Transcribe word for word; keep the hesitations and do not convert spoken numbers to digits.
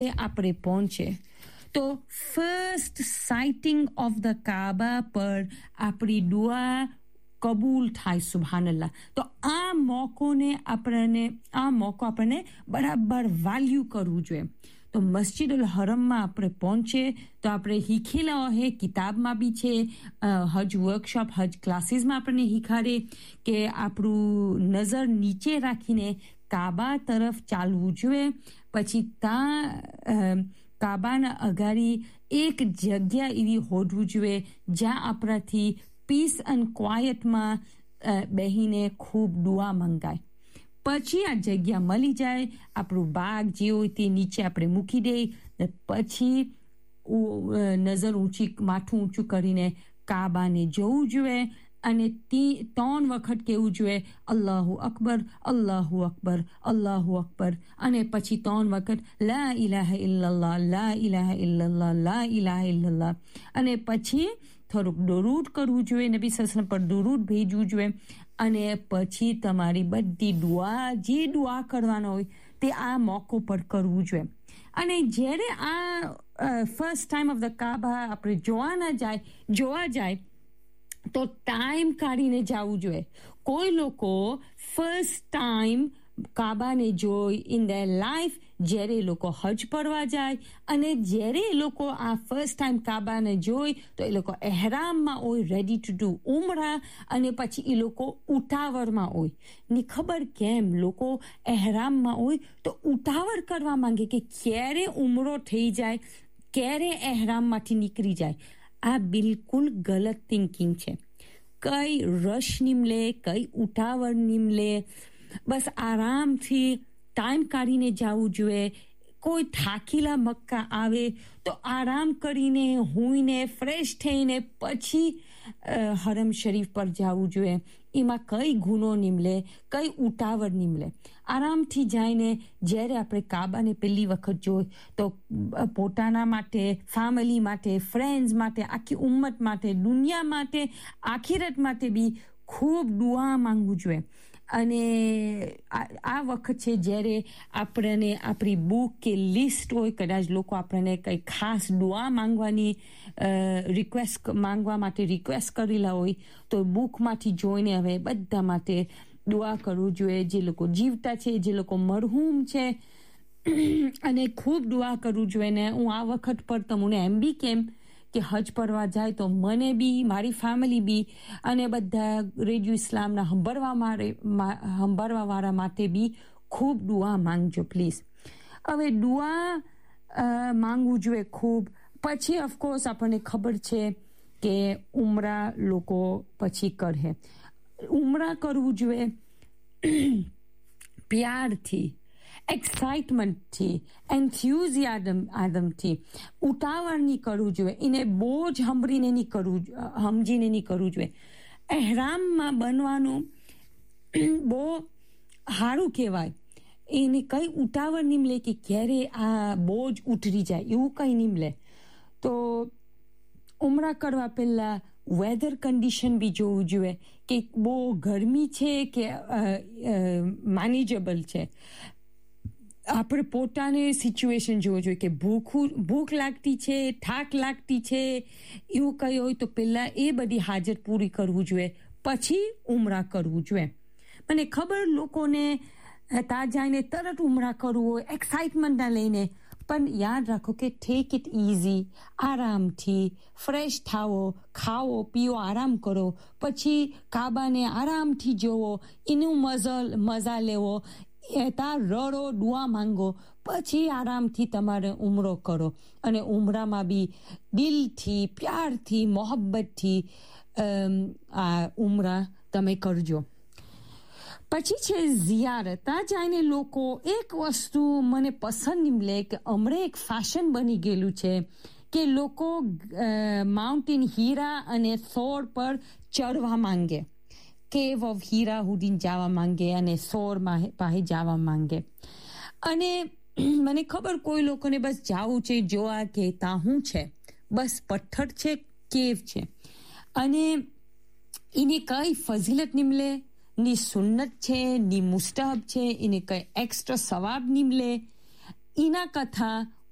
આપણે પહોંચે તો ફર્સ્ટ સાઇટિંગ ઓફ ધ કાબા પર આપણી દુઆ કબૂલ થાય. સુબહાનલ્લાહ. તો આ મોકોને આપણને આ મોકો આપણને બરાબર વેલ્યુ કરવું જોઈએ. તો મસ્જિદુલ હરમમાં આપણે પહોંચે તો આપણે શીખેલા હોય, કિતાબમાં બી છે, હજ વર્કશોપ હજ ક્લાસીસમાં આપણને શીખાડે કે આપણું નજર નીચે રાખીને કાબા તરફ ચાલવું જોઈએ. પછી ત્યાં કાબાના અગાડી એક જગ્યા એવી હોડવું જોઈએ જ્યાં આપણાથી પીસ એન્ડ ક્વાયટમાં બેહીને ખૂબ દુઆ મંગાય. પછી આ જગ્યા મળી જાય, આપણું બાગ જે હોય તે નીચે આપણે મૂકી દઈએ, પછી નજર ઊંચી માથું ઊંચું કરીને કાબાને જોવું જોઈએ અને ત્રણ વખત કહેવું જોઈએ અલ્લાહુ અકબર, અલ્લાહુ અકબર, અલ્લાહુ અકબર. અને પછી ત્રણ વખત લા ઇલાહા ઇલ્લલ્લાહ, લા ઇલાહા ઇલ્લલ્લાહ, લા ઇલાહા ઇલ્લલ્લાહ. અને પછી થોડુંક દરૂદ કરવું જોઈએ, નબી સલ્લલ્લાહુ પર દરૂદ ભેજવું જોઈએ. અને પછી તમારી બધી દુઆ જે દુઆ કરવાનો હોય તે આ મોકો પર કરવું જોઈએ. અને જ્યારે આ ફર્સ્ટ ટાઈમ ઓફ ધ કાબા આપણે જોવા ના જાય જોવા જાય તો ટાઈમ કાઢીને જવું જોઈએ. કોઈ લોકો ફર્સ્ટ ટાઈમ કાબાને જોઈ ઇન ધેર લાઈફ જ્યારે એ લોકો હજ પરવા જાય અને જ્યારે એ લોકો આ ફર્સ્ટ ટાઈમ કાબાને જોઈ તો એ લોકો એહરામમાં હોય, રેડી ટુ ડુ ઉમરા. અને પછી એ લોકો ઉતાવળમાં હોય. ની ખબર કેમ લોકો એહરામમાં હોય તો ઉતાવળ કરવા માંગે કે ક્યારે ઉમરો થઈ જાય, ક્યારે એહરામમાંથી નીકળી જાય. આ બિલકુલ ગલત થિંકિંગ છે. કઈ રશ નિમલે, કઈ ઉતાવળ નિમલે. બસ આરામથી ટાઈમ કાઢીને જવું જોઈએ. કોઈ થાકીલા મક્કા આવે તો આરામ કરીને હોઈને ફ્રેશ થઈને પછી હરમ શરીફ પર જવું જોઈએ. એમાં કઈ ગુનો નિમલે, કઈ ઉતાવળ નિમલે. આરામથી જઈને જ્યારે આપણે કાબાને પહેલી વખત જોઈ તો પોતાના માટે, ફેમિલી માટે, ફ્રેન્ડ્સ માટે, આખી ઉમ્મત માટે, દુનિયા માટે, આખિરત માટે બી ખૂબ દુઆ માંગવું જોઈએ. અને આ વખત છે જ્યારે આપણને આપણી બુક કે લિસ્ટ હોય, કદાચ લોકો આપણને કંઈ ખાસ દુઆ માંગવાની રિક્વેસ્ટ માંગવા માટે રિક્વેસ્ટ કરેલા હોય તો બુકમાંથી જોઈને હવે બધા માટે દુઆ કરવું જોઈએ. જે લોકો જીવતા છે, જે લોકો મરહૂમ છે, અને ખૂબ દુઆ કરવું જોઈએ. ને હું આ વખત પર તમને એમ બી કેમ કે હજ પરવા જાય તો મને બી, મારી ફેમિલી બી અને બધા રેડિયો ઇસ્લામના સાંભળવા મારે સાંભળવાવાળા માટે બી ખૂબ દુઆ માંગજો પ્લીઝ. હવે દુઆ માંગવું જોઈએ ખૂબ. પછી ઓફકોર્સ આપણને ખબર છે કે ઉમરા લોકો પછી કરે. ઉમરા કરવું જોઈએ પ્યારથી, એક્સાઇટમેન્ટથી, એન્થ્યુઝિયાઝમ આદમથી. ઉતાવળ નહીં કરવું જોઈએ. એને બહુ જ સાંભળીને નહીં કરવું, સમજીને નહીં કરવું જોઈએ. એહરામમાં બનવાનું બહુ સારું કહેવાય. એને કંઈ ઉતાવળ નહીં મળે કે ક્યારે આ બોજ ઉતરી જાય, એવું કંઈ નહીં મળે. તો ઉમરા કરવા પહેલાં વેધર કન્ડિશન બી જોવું જોઈએ કે બહુ ગરમી છે કે મેનેજેબલ છે. આપણે પોતાને સિચ્યુએશન જોવું જોઈએ કે ભૂખ ભૂખ લાગતી છે, થાક લાગતી છે, એવું કંઈ હોય તો પહેલાં એ બધી હાજત પૂરી કરવું જોઈએ, પછી ઉમરા કરવું જોઈએ. મને ખબર લોકોને ત્યાં જઈને તરત ઉમરા કરવું હોય એક્સાઇટમેન્ટના લઈને, પણ યાદ રાખો કે ટેક ઇટ ઇઝી, આરામથી ફ્રેશ થાવો, ખાઓ પીઓ, આરામ કરો. પછી કાબાને આરામથી જોવો, એનું મજા મજા લેવો, ત્યાં રડો, દુઆ માંગો, પછી આરામથી તમારે ઉમરો કરો. અને ઉમરામાં બી દિલથી, પ્યારથી, મોહબ્બતથી આ ઉમરા તમે કરજો. પછી છે ઝિયારત. ત્યાં જઈને લોકો એક વસ્તુ મને પસંદ નીમલે કે હમણાં એક ફેશન બની ગયેલું છે કે લોકો માઉન્ટેન હીરા અને સોર પર ચડવા માંગે, કેવ ઓફ હીરા હુડીન જવા માંગે અને સોર પાસે જવા માંગે. અને મને ખબર કોઈ લોકોને બસ જવું છે જોવા કે ત્યાં શું છે, બસ પથ્થર છે, કેવ છે, અને એને કઈ ફઝીલત નીમલે, ની સુન્નત છે, ની મુસ્તહબ છે, એને કઈ એક્સ્ટ્રા સવાબ નીમલે. એના કથા